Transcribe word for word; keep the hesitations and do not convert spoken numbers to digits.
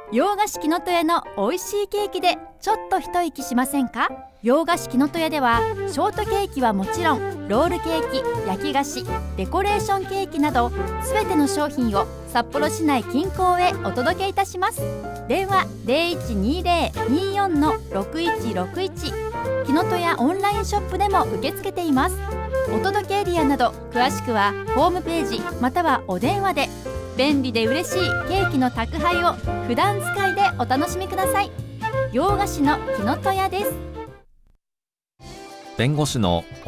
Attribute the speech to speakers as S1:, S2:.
S1: 洋菓子きのとやの美味しいケーキでちょっと一息しませんか？洋菓子きのとやではショートケーキはもちろんロールケーキ、焼き菓子、デコレーションケーキなどすべての商品を札幌市内近郊へお届けいたします。電話 ゼロいちにゼロ にーよん ろくいちろくいち、きのとやオンラインショップでも受け付けています。お届けエリアなど詳しくはホームページまたはお電話で。便利で嬉しいケーキの宅配を普段使いでお楽しみください。洋菓子のきのとやです。
S2: 弁護士の